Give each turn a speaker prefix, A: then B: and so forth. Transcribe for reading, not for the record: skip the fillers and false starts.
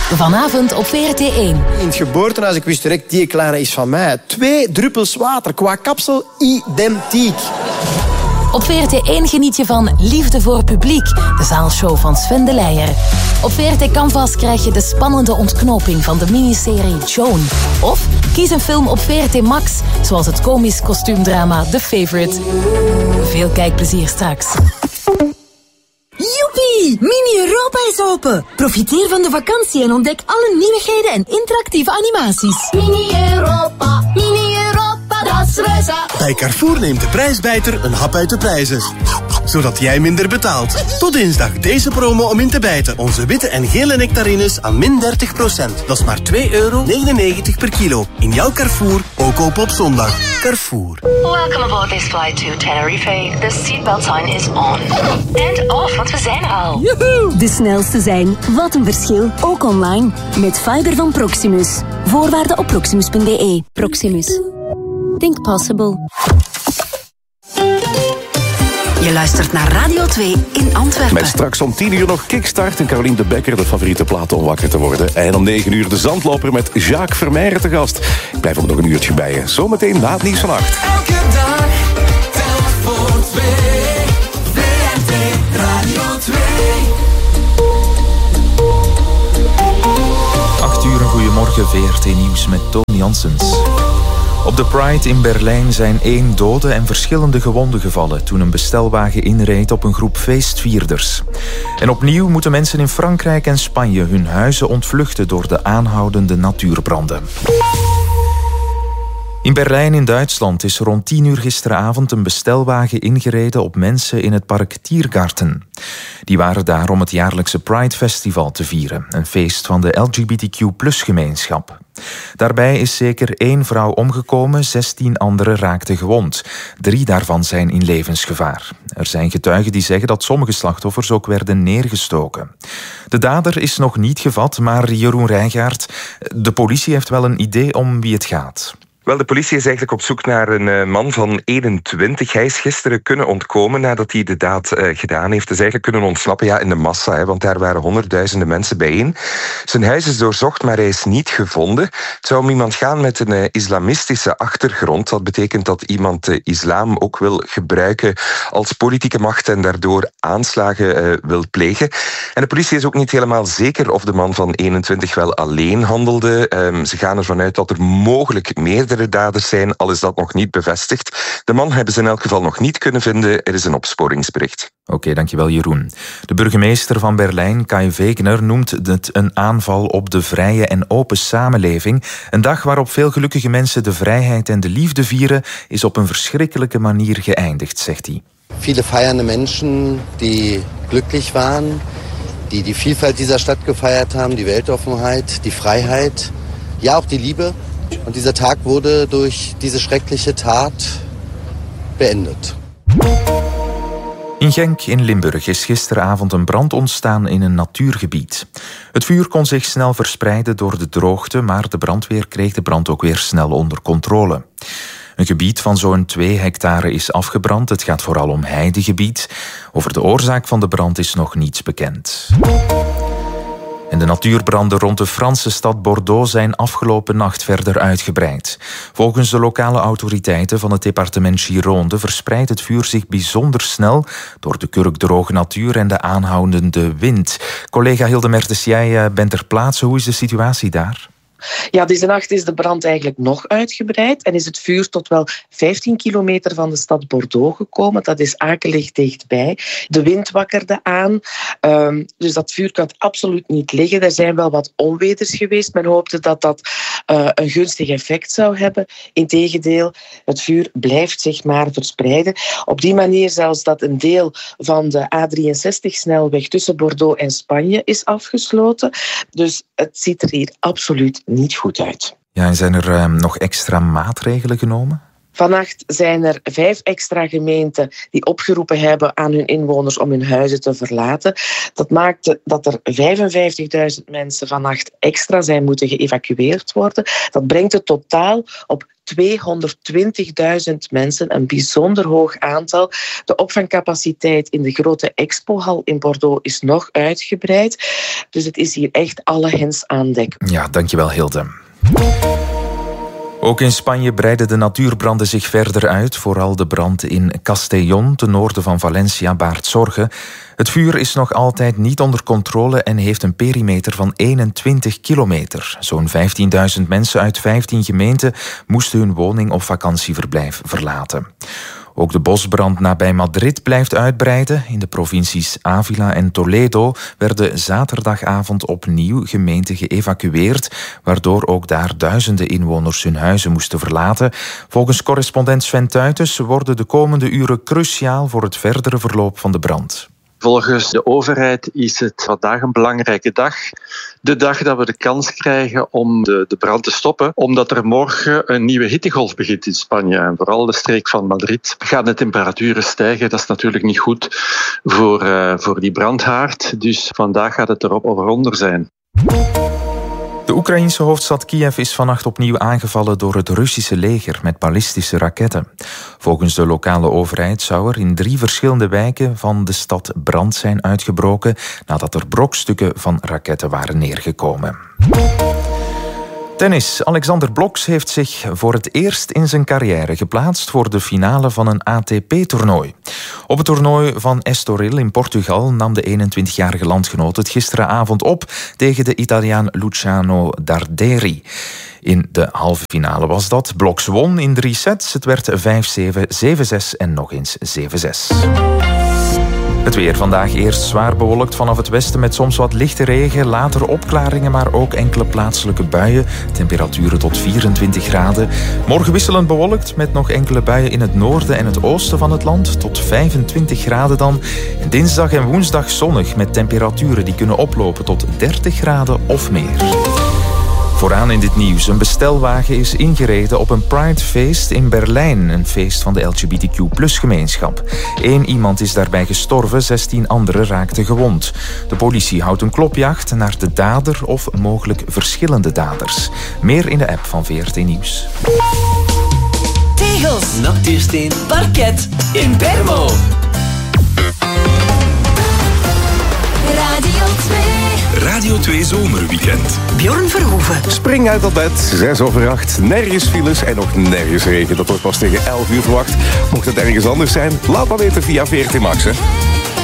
A: Vanavond op VRT1.
B: In het geboortehuis, ik wist direct, die kleine is van mij. 2 druppels water, qua kapsel identiek.
A: Op VRT1 geniet je van Liefde voor Publiek, de zaalshow van Sven de Leijer. Op VRT Canvas krijg je de spannende ontknoping van de miniserie Joan. Of kies een film op VRT Max, zoals het komisch kostuumdrama The Favourite. Veel kijkplezier straks.
C: Joepie! Mini-Europa is open. Profiteer van de vakantie en ontdek alle nieuwigheden en interactieve animaties.
D: Mini-Europa, Mini-Europa, dat is Reza.
E: Bij Carrefour neemt de prijsbijter een hap uit de prijzen. Zodat jij minder betaalt. Tot dinsdag deze promo om in te bijten. Onze witte en gele nectarines aan min 30%. Dat is maar €2,99 per kilo. In jouw Carrefour, ook open op zondag. Carrefour.
F: Welcome aboard this flight to Tenerife. The seatbelt sign is on. And off, want we zijn er al.
C: Joehoe! De snelste zijn. Wat een verschil. Ook online. Met fiber van Proximus. Voorwaarden op proximus.be. Proximus. Think possible.
G: Je luistert naar Radio 2 in Antwerpen.
H: Met straks om 10 nog Kickstart en Caroline de Bekker, de favoriete plaat om wakker te worden. En om 9 de Zandloper met Jacques Vermeijren te gast. Ik blijf ook nog een uurtje bij je. Zometeen na het nieuws van 8.
I: Elke dag, telk voor 2. VRT Radio 2.
J: 8 uur, een goedemorgen, VRT Nieuws met Toon Janssens. Op de Pride in Berlijn zijn 1 dode en verschillende gewonden gevallen toen een bestelwagen inreed op een groep feestvierders. En opnieuw moeten mensen in Frankrijk en Spanje hun huizen ontvluchten door de aanhoudende natuurbranden. In Berlijn in Duitsland is rond 10 uur gisteravond een bestelwagen ingereden op mensen in het park Tiergarten. Die waren daar om het jaarlijkse Pride Festival te vieren, een feest van de LGBTQ+-gemeenschap. Daarbij is zeker 1 vrouw omgekomen, 16 anderen raakten gewond. 3 daarvan zijn in levensgevaar. Er zijn getuigen die zeggen dat sommige slachtoffers ook werden neergestoken. De dader is nog niet gevat, maar Jeroen Rijgaard, de politie heeft wel een idee om wie het gaat.
K: Wel, de politie is eigenlijk op zoek naar een man van 21. Hij is gisteren kunnen ontkomen nadat hij de daad gedaan heeft. Dus eigenlijk kunnen ontsnappen in de massa, want daar waren honderdduizenden mensen bijeen. Zijn huis is doorzocht, maar hij is niet gevonden. Het zou om iemand gaan met een islamistische achtergrond. Dat betekent dat iemand de islam ook wil gebruiken als politieke macht en daardoor aanslagen wil plegen. En de politie is ook niet helemaal zeker of de man van 21 wel alleen handelde. Ze gaan ervan uit dat er mogelijk meerdere daders zijn, al is dat nog niet bevestigd. De man hebben ze in elk geval nog niet kunnen vinden. Er is een opsporingsbericht.
J: Oké, dankjewel Jeroen. De burgemeester van Berlijn, Kai Wegner, noemt het een aanval op de vrije en open samenleving. Een dag waarop veel gelukkige mensen de vrijheid en de liefde vieren, is op een verschrikkelijke manier geëindigd, zegt hij.
L: Viele feiernde Menschen, die glücklich waren, die die Vielfalt dieser Stadt gefeiert haben, die Weltoffenheit, die Freiheit, ja auch die Liebe. Und dieser Tag wurde durch diese schreckliche Tat beendet.
J: In Genk in Limburg is gisteravond een brand ontstaan in een natuurgebied. Het vuur kon zich snel verspreiden door de droogte, maar de brandweer kreeg de brand ook weer snel onder controle. Een gebied van zo'n 2 hectare is afgebrand. Het gaat vooral om heidegebied. Over de oorzaak van de brand is nog niets bekend. En de natuurbranden rond de Franse stad Bordeaux zijn afgelopen nacht verder uitgebreid. Volgens de lokale autoriteiten van het departement Gironde verspreidt het vuur zich bijzonder snel door de kurkdroge natuur en de aanhoudende wind. Collega Hilde Mertens, jij bent ter plaatse. Hoe is de situatie daar?
M: Ja, deze nacht is de brand eigenlijk nog uitgebreid en is het vuur tot wel 15 kilometer van de stad Bordeaux gekomen. Dat is akelig dichtbij. De wind wakkerde aan, dus dat vuur kan absoluut niet liggen. Er zijn wel wat onweders geweest. Men hoopte dat dat een gunstig effect zou hebben. Integendeel, het vuur blijft zich maar verspreiden. Op die manier zelfs dat een deel van de A63-snelweg tussen Bordeaux en Spanje is afgesloten. Dus het ziet er hier absoluut niet goed uit.
J: Ja, en zijn er nog extra maatregelen genomen?
M: Vannacht zijn er 5 extra gemeenten die opgeroepen hebben aan hun inwoners om hun huizen te verlaten. Dat maakte dat er 55.000 mensen vannacht extra zijn moeten geëvacueerd worden. Dat brengt het totaal op 220.000 mensen, een bijzonder hoog aantal. De opvangcapaciteit in de grote expohal in Bordeaux is nog uitgebreid. Dus het is hier echt alle hens aan dek.
J: Ja, dankjewel Hilde. Ook in Spanje breiden de natuurbranden zich verder uit. Vooral de brand in Castellón, ten noorden van Valencia, baart zorgen. Het vuur is nog altijd niet onder controle en heeft een perimeter van 21 kilometer. Zo'n 15.000 mensen uit 15 gemeenten moesten hun woning of vakantieverblijf verlaten. Ook de bosbrand nabij Madrid blijft uitbreiden. In de provincies Ávila en Toledo werden zaterdagavond opnieuw gemeenten geëvacueerd, waardoor ook daar duizenden inwoners hun huizen moesten verlaten. Volgens correspondent Sven Tuytes worden de komende uren cruciaal voor het verdere verloop van de brand.
N: Volgens de overheid is het vandaag een belangrijke dag. De dag dat we de kans krijgen om de brand te stoppen. Omdat er morgen een nieuwe hittegolf begint in Spanje. En vooral de streek van Madrid gaan de temperaturen stijgen. Dat is natuurlijk niet goed voor die brandhaard. Dus vandaag gaat het erop onder zijn.
J: De Oekraïense hoofdstad Kiev is vannacht opnieuw aangevallen door het Russische leger met ballistische raketten. Volgens de lokale overheid zou er in 3 verschillende wijken van de stad brand zijn uitgebroken nadat er brokstukken van raketten waren neergekomen. Tennis. Alexander Bloks heeft zich voor het eerst in zijn carrière geplaatst voor de finale van een ATP-toernooi. Op het toernooi van Estoril in Portugal nam de 21-jarige landgenoot het gisteravond op tegen de Italiaan Luciano Darderi. In de halve finale was dat. Bloks won in 3 sets. Het werd 5-7, 7-6 en nog eens 7-6. Het weer vandaag eerst zwaar bewolkt vanaf het westen met soms wat lichte regen, later opklaringen, maar ook enkele plaatselijke buien. Temperaturen tot 24 graden. Morgen wisselend bewolkt met nog enkele buien in het noorden en het oosten van het land, tot 25 graden dan. En dinsdag en woensdag zonnig met temperaturen die kunnen oplopen tot 30 graden of meer. Vooraan in dit nieuws. Een bestelwagen is ingereden op een Pride-feest in Berlijn. Een feest van de LGBTQ+-gemeenschap. 1 iemand is daarbij gestorven, 16 anderen raakten gewond. De politie houdt een klopjacht naar de dader of mogelijk verschillende daders. Meer in de app van VRT Nieuws.
I: Tegels, natuursteen, parket, in Bermo.
D: Radio 2.
O: Radio 2 Zomerweekend.
G: Bjorn Verhoeven.
H: Spring uit dat bed, 7:06. Nergens files en nog nergens regen. Dat wordt pas tegen 11 uur verwacht. Mocht het ergens anders zijn, laat maar weten via VRT Max. Hè.